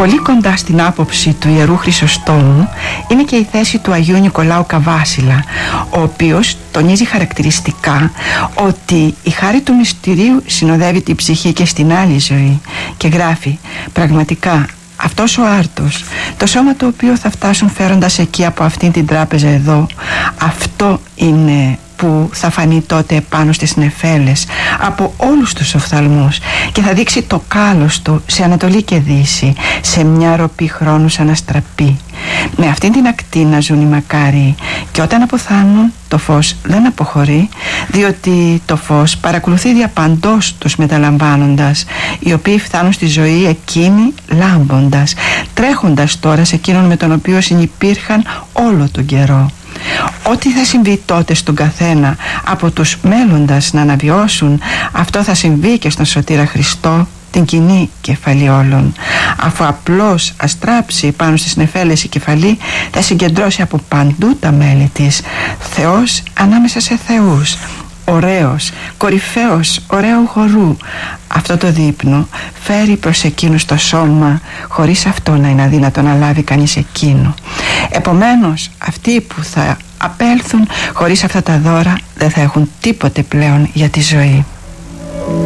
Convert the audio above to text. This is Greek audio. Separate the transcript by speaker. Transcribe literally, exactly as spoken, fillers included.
Speaker 1: Πολύ κοντά στην άποψη του Ιερού Χρυσοστόμου είναι και η θέση του Αγίου Νικολάου Καβάσιλα, ο οποίος τονίζει χαρακτηριστικά ότι η χάρη του μυστηρίου συνοδεύει την ψυχή και στην άλλη ζωή, και γράφει: πραγματικά αυτός ο άρτος, το σώμα το οποίο θα φτάσουν φέροντας εκεί από αυτήν την τράπεζα εδώ, αυτό είναι που θα φανεί τότε επάνω στις νεφέλες από όλους τους οφθαλμούς και θα δείξει το κάλος του σε Ανατολή και Δύση, σε μια ροπή χρόνου σαν αστραπή. Με αυτήν την ακτίνα ζουν οι μακάριοι, και όταν αποθάνουν το φως δεν αποχωρεί, διότι το φως παρακολουθεί διαπαντός τους μεταλαμβάνοντας, οι οποίοι φτάνουν στη ζωή εκείνη λάμποντας, τρέχοντας τώρα σε εκείνον με τον οποίο συνυπήρχαν όλο τον καιρό. Ό,τι θα συμβεί τότε στον καθένα από τους μέλλοντας να αναβιώσουν, αυτό θα συμβεί και στον Σωτήρα Χριστό, την κοινή κεφαλή όλων. Αφού απλώς αστράψει πάνω στις νεφέλες η κεφαλή, θα συγκεντρώσει από παντού τα μέλη της. Θεός ανάμεσα σε θεούς, ωραίος, κορυφαίος, ωραίου χορού. Αυτό το δείπνο φέρει προς εκείνους το σώμα, χωρίς αυτό να είναι αδύνατο να λάβει κανείς εκείνο. Επομένως, αυτοί που θα απέλθουν χωρίς αυτά τα δώρα δεν θα έχουν τίποτε πλέον για τη ζωή.